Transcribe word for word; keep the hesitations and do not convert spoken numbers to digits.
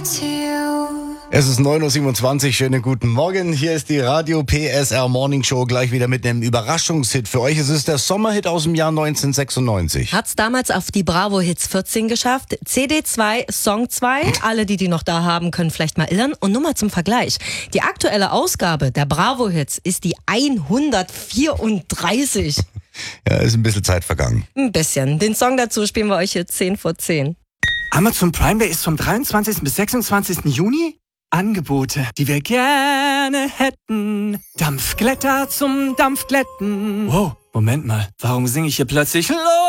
Es ist neun Uhr siebenundzwanzig, schönen guten Morgen. Hier ist die Radio P S R Morning Show, gleich wieder mit einem Überraschungshit. Für euch ist es der Sommerhit aus dem Jahr neunzehnhundertsechsundneunzig. Hat's damals auf die Bravo Hits vierzehn geschafft. C D zwei, Song zwei. Alle, die die noch da haben, können vielleicht mal irren. Und nur mal zum Vergleich. Die aktuelle Ausgabe der Bravo Hits ist die hundertvierunddreißig. Ja, ist ein bisschen Zeit vergangen. Ein bisschen. Den Song dazu spielen wir euch hier zehn vor zehn. Amazon Prime Day ist vom dreiundzwanzigsten bis sechsundzwanzigsten Juni. Angebote, die wir gerne hätten. Dampfglätter zum Dampfglätten. Wow, Moment mal. Warum singe ich hier plötzlich Los?